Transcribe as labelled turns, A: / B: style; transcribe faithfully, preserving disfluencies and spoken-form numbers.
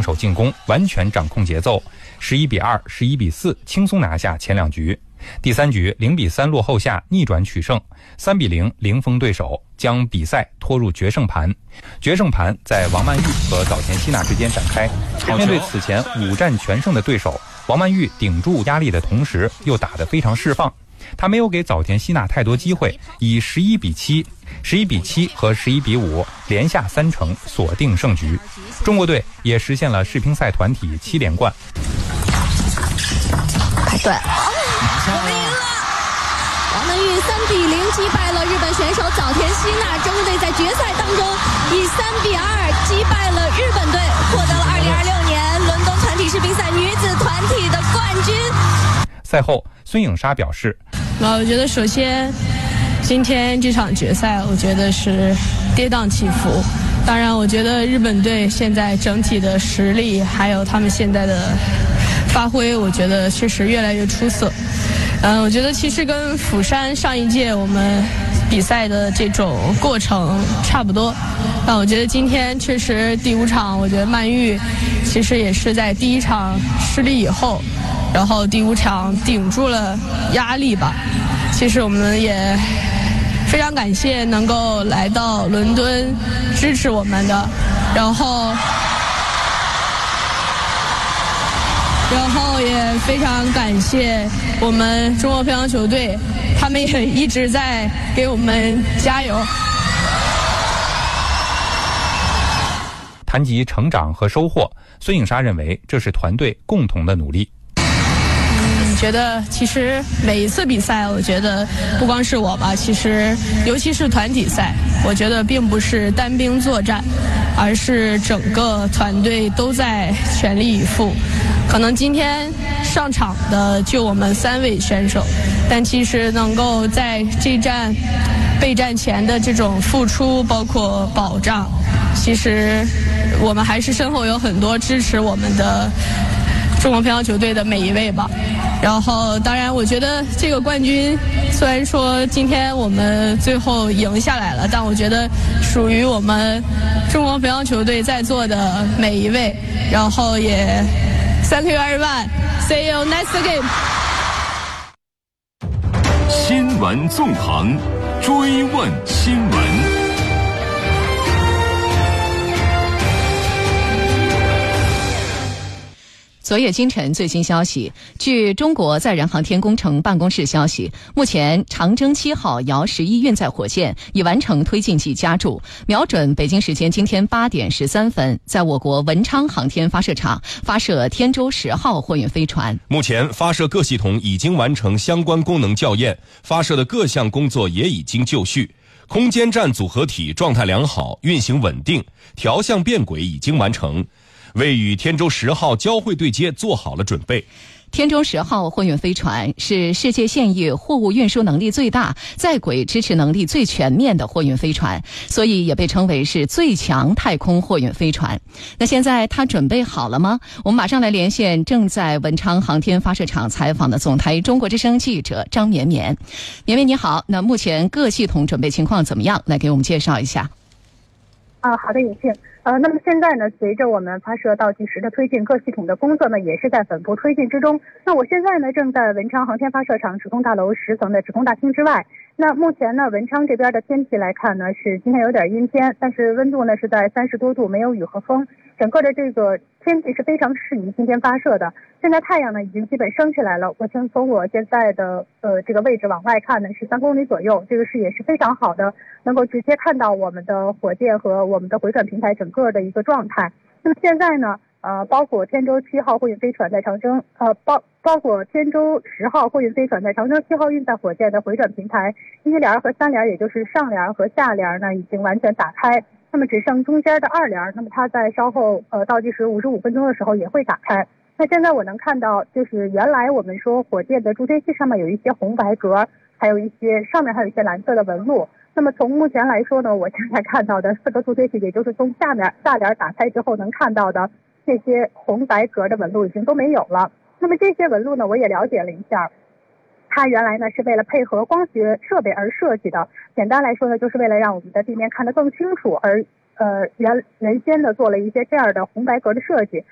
A: 守进攻，完全掌控节奏，十一比二、十一比四轻松拿下前两局。第三局零比三落后下逆转取胜，三比零零封对手，将比赛拖入决胜盘。决胜盘在王曼玉和早田希娜之间展开。面对此前五战全胜的对手，王曼玉顶住压力的同时又打得非常释放，她没有给早田希娜太多机会，以十一比七、十一比七和十一比五连下三城锁定胜局。中国队也实现了世乒赛团体七连冠。
B: 对，我们赢了！王曼玉三比零击败了日本选手早田希娜，中国队在决赛当中以三比二击败了日本队，获得了二零二六年伦敦团体世乒赛女子团体的冠军。
A: 赛后，孙颖莎表示：“
C: 那我觉得首先，今天这场决赛，我觉得是跌宕起伏。当然，我觉得日本队现在整体的实力，还有他们现在的发挥，我觉得确实越来越出色。嗯，我觉得其实跟釜山上一届我们比赛的这种过程差不多。但我觉得今天确实第五场，我觉得曼玉其实也是在第一场失利以后，然后第五场顶住了压力吧。其实我们也非常感谢能够来到伦敦支持我们的，然后然后也非常感谢我们中国乒乓球队，他们也一直在给我们加油。
A: 谈及成长和收获，孙颖莎认为这是团队共同的努力。
C: 嗯，觉得其实每一次比赛，我觉得不光是我吧，其实尤其是团体赛，我觉得并不是单兵作战，而是整个团队都在全力以赴。可能今天上场的就我们三位选手，但其实能够在这站备战前的这种付出，包括保障，其实我们还是身后有很多支持我们的中国乒乓球队的每一位吧。然后当然我觉得这个冠军虽然说今天我们最后赢下来了，但我觉得属于我们中国乒乓球队在座的每一位，然后也 Thank you everyone, see you next game。
D: 新闻纵横，追问新闻。
E: 昨夜今晨最新消息，据中国载人航天工程办公室消息，目前长征七号遥十一运载火箭已完成推进剂加注，瞄准北京时间今天八点十三分，在我国文昌航天发射场发射天舟十号货运飞船。
F: 目前发射各系统已经完成相关功能校验，发射的各项工作也已经就绪。空间站组合体状态良好，运行稳定，调向变轨已经完成，为与天舟十号交会对接做好了准备。
E: 天舟十号货运飞船是世界现役货物运输能力最大、在轨支持能力最全面的货运飞船，所以也被称为是最强太空货运飞船。那现在它准备好了吗？我们马上来连线正在文昌航天发射场采访的总台中国之声记者张绵绵。绵绵你好，那目前各系统准备情况怎么样？来给我们介绍一下。
G: 啊，好的，有幸。呃，那么现在呢，随着我们发射倒计时的推进，各系统的工作呢也是在稳步推进之中。那我现在呢正在文昌航天发射场指控大楼十层的指控大厅之外。那目前呢，文昌这边的天气来看呢，是今天有点阴天，但是温度呢是在三十多度，没有雨和风，整个的这个天气是非常适宜今天发射的。现在太阳呢已经基本升起来了，我从从我现在的呃这个位置往外看呢是三公里左右，这个视野是非常好的，能够直接看到我们的火箭和我们的回转平台整个的一个状态。那么现在呢，呃，包括天舟七号货运飞船在长征，呃，包包括天舟十号货运飞船在长征七号运载火箭的回转平台一联和三联，也就是上联和下联呢，已经完全打开。那么只剩中间的二联，那么它在稍后呃倒计时五十五分钟的时候也会打开。那现在我能看到，就是原来我们说火箭的助推器上面有一些红白格，还有一些上面还有一些蓝色的纹路。那么从目前来说呢，我现在看到的四个助推器，也就是从下面下联打开之后能看到的这些红白格的纹路已经都没有了。那么这些纹路呢，我也了解了一下，它原来呢是为了配合光学设备而设计的。简单来说呢，就是为了让我们的地面看得更清楚，而呃原原先呢做了一些这样的红白格的设计。